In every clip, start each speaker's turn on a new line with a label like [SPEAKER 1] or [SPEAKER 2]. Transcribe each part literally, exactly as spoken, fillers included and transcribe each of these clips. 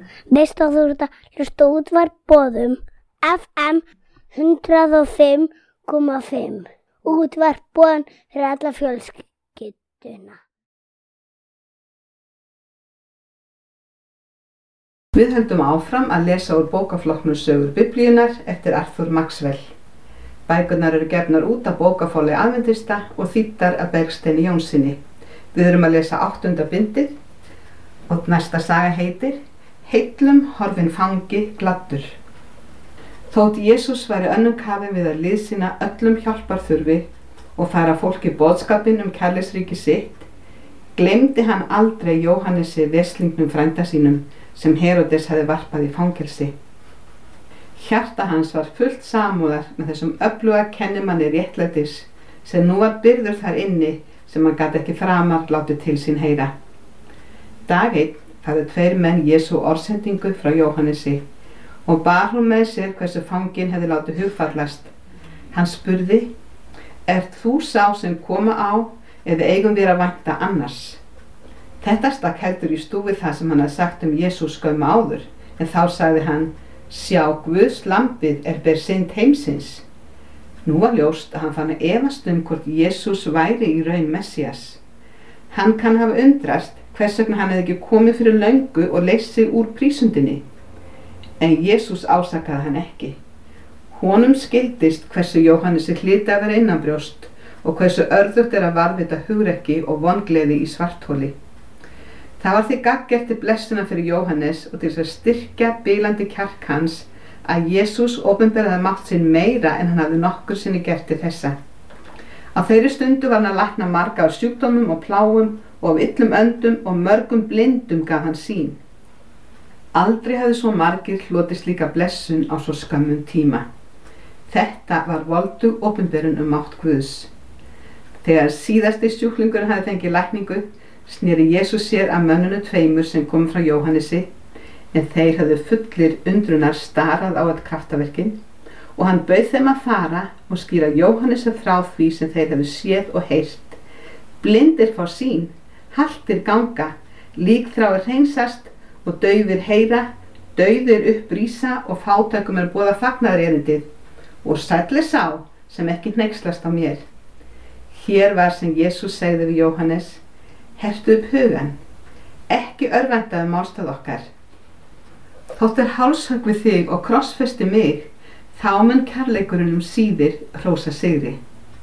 [SPEAKER 1] Veist að þú ert að hlusta á Útvarp Boðum F M hundrað og fimm komma fimm. Útvarp Boðum fyrir alla fjölskylduna.
[SPEAKER 2] Við höldum áfram að lesa úr bókaflokknum Sögur Biblíunnar eftir Arthur Maxwell. Bækurnar eru gefnar út af bókaforlagi Aðventista og þýddar af Bergsteini Jónssyni. Við erum að lesa áttunda bindið og næsta saga heitir Heitlum horfinn fangi gladdur. Þótt Jesús væri önnum kafinn við að liðsinna öllum hjálparþurfi og færa fólki boðskapinn um kærleiksríki sitt, gleymdi hann aldrei Jóhannesi veslingnum frænda sínum sem Heródes hafði varpað í fangelsi. Hjarta hans var fullt samúðar með þessum öfluga kennimanni réttlætis sem nú var byrður þar inni sem hann gat ekki framar látið til sín heyra. Dag einn færðu tveir menn Jesú orðsendingu frá Jóhannesi og bar hún með sér hversu fanginn hefði látið hugfallast. Hann spurði, ert þú sá sem koma á eða eigum við að vænta annars? Þetta stakk heldur í stúf við það sem hann hafði sagt um Jesú skömmu áður, en þá sagði hann, sjá Guðs lambið er ber synd heimsins. Nú var ljóst að hann fann að efast um hvort Jesús væri í raun Messías. Hann kann hafa undrast hvers vegna hann hefði ekki komið fyrir löngu og leyst sig úr prísundinni. En Jesús ásakaði hann ekki. Honum skildist hversu Jóhannesi hlyti að vera innanbrjóst og hversu örðugt er að varðveita hugrekki og vongleði í svartholi. Það var því gagngert til blessuna fyrir Jóhannes og til þess að styrkja bilandi kjark hans að Jesús opinberaði mátt sinn meira en hann hafði nokkur sinni gert til þessa. Á þeirri stundu var hann að lækna marga af sjúkdómum og plágum og af illum öndum og mörgum blindum gaf hann sýn. Aldrei hafði svo margir hlotið slíka blessun á svo skömmum tíma. Þetta var voldug opinberun um mátt Guðs. Þegar síðasti sjúklingurinn hafði fengið lækningu, sneri Jesús sér að mönnunum tveimur sem kom frá Jóhannesi, en þeir hafði fullir undrunar starað á allt kraftaverkin, og hann bauð þeim að fara og skýra Jóhannesi frá því sem þeir hafði séð og heyrt. Blindir fá sýn, haltir ganga, líkþráir hreinsast og daufir heyra, dauðir upp rísa og fátækum er boðað fagnaðarerindið og sæll er sá sem ekki hneykslast á mér. Hér var sem Jesús segði við Jóhannes, hertu upp hugan, ekki örvæntaðu málstað okkar. Þótt er hálshögg við þig og krossfesti mig, þá mun kærleikurinn um síðir hrósa sigri.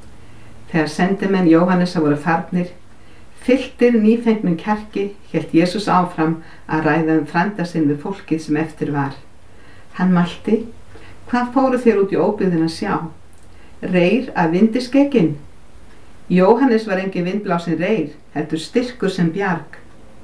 [SPEAKER 2] Þegar sendimenn Jóhannesa voru farnir, fylltir nýfengnum kjarki, hélt Jesús áfram að ræða um frænda sinn við fólkið sem eftir var. Hann mælti, hvað fóru þér út í óbyggðina að sjá? Reyr að vindi skegin? Jóhannes var engin vindblásin reyr, heldur styrkur sem bjarg.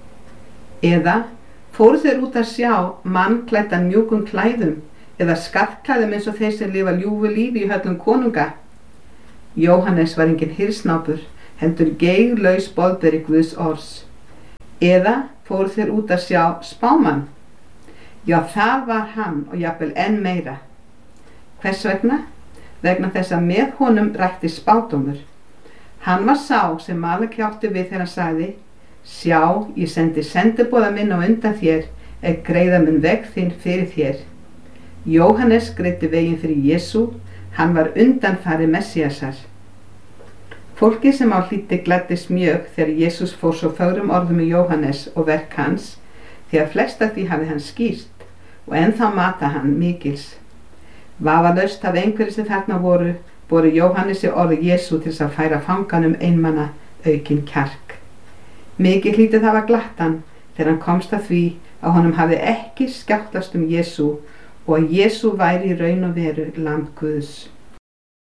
[SPEAKER 2] Eða fóru þér út að sjá mann klæddan mjúkum klæðum eða skartklæðum eins og þeir sem lifa ljúfu lífi í höllum konunga? Jóhannes var engin hirsnápur, heldur geiglaus boðberi Guðs orðs. Eða fóru þeir út að sjá spámann? Já, það var hann og jafnvel enn meira. Hvers vegna? Vegna þess að með honum rætti spádómur. Hann var sá sem Malaki átti við þegar hann sagði, sjá, ég sendi sendiboða minn á undan þér, er greiða mun veg þinn fyrir þér. Jóhannes greiddi veginn fyrir Jesú, hann var undanfari Messíasar. Fólkið sem á hlíti gladdist mjög þegar Jesús fór svo fögrum orðum í Jóhannes og verk hans, því að flest af því hafi hann skýrt og ennþá mata hann mikils. Vafalaust af einhverju sem þarna voru, boru Jóhannesi orði Jesú til þess að færa fanganum einmanna aukinn kjark. Mikið hlýti það var glattan þegar hann komst að því að honum hafi ekki skjáttlast um Jesú og að Jesú væri í raun og veru lamb Guðs.